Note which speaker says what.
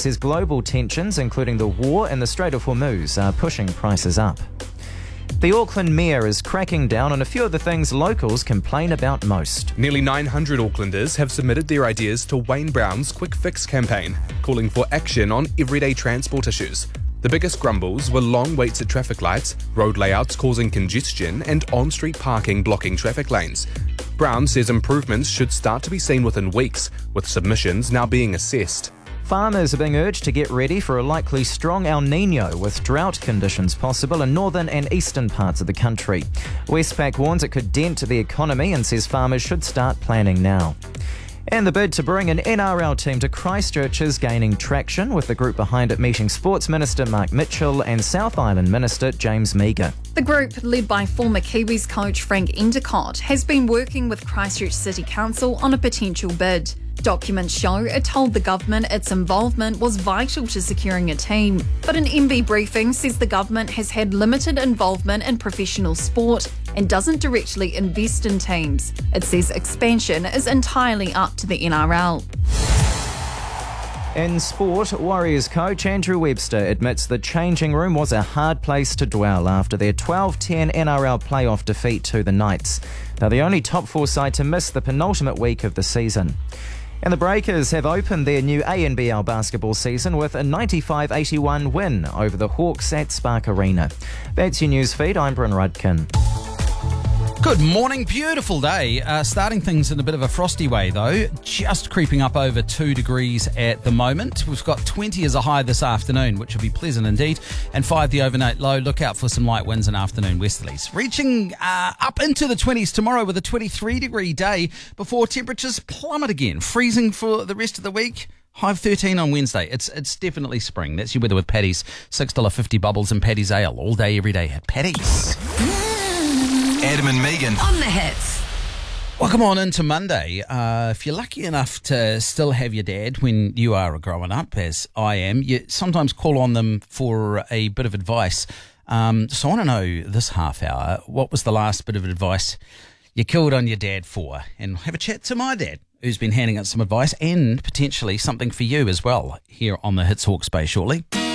Speaker 1: says global tensions, including the war in the Strait of Hormuz, are pushing prices up. The Auckland Mayor is cracking down on a few of the things locals complain about most.
Speaker 2: Nearly 900 Aucklanders have submitted their ideas to Wayne Brown's Quick Fix campaign, calling for action on everyday transport issues. The biggest grumbles were long waits at traffic lights, road layouts causing congestion, and on-street parking blocking traffic lanes. Brown says improvements should start to be seen within weeks, with submissions now being assessed.
Speaker 1: Farmers are being urged to get ready for a likely strong El Niño, with drought conditions possible in northern and eastern parts of the country. Westpac warns it could dent the economy and says farmers should start planning now. And the bid to bring an NRL team to Christchurch is gaining traction, with the group behind it meeting Sports Minister Mark Mitchell and South Island Minister James Meagher.
Speaker 3: The group, led by former Kiwis coach Frank Endicott, has been working with Christchurch City Council on a potential bid. Documents show it told the government its involvement was vital to securing a team. But an MB briefing says the government has had limited involvement in professional sport and doesn't directly invest in teams. It says expansion is entirely up to the NRL.
Speaker 1: In sport, Warriors coach Andrew Webster admits the changing room was a hard place to dwell after their 12-10 NRL playoff defeat to the Knights. They're the only top four side to miss the penultimate week of the season. And the Breakers have opened their new ANBL basketball season with a 95-81 win over the Hawks at Spark Arena. That's your news feed. I'm Bryn Rudkin.
Speaker 4: Good morning, beautiful day. Starting things in a bit of a frosty way though, just creeping up over 2 degrees at the moment. We've got 20 as a high this afternoon, which will be pleasant indeed, and 5 the overnight low. Look out for some light winds and afternoon westerlies. Reaching up into the 20s tomorrow with a 23-degree day before temperatures plummet again, freezing for the rest of the week. High of 13 on Wednesday. It's definitely spring. That's your weather with Paddy's. $6.50 bubbles and Paddy's Ale all day, every day at Paddy's.
Speaker 5: Adam and Megan
Speaker 6: on the hits.
Speaker 4: Welcome on into Monday. If you're lucky enough to still have your dad when you are growing up, as I am, you sometimes call on them for a bit of advice. So I want to know this half hour, what was the last bit of advice you killed on your dad for? And have a chat to my dad, who's been handing out some advice and potentially something for you as well here on the Hits Hawke's Bay shortly.